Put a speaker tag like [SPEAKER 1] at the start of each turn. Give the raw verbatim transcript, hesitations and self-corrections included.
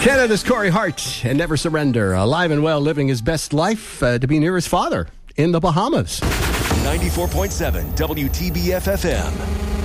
[SPEAKER 1] Canada's Corey Hart and Never Surrender, alive and well, living his best life uh, to be near his father in the Bahamas.
[SPEAKER 2] ninety-four point seven W T B F F M.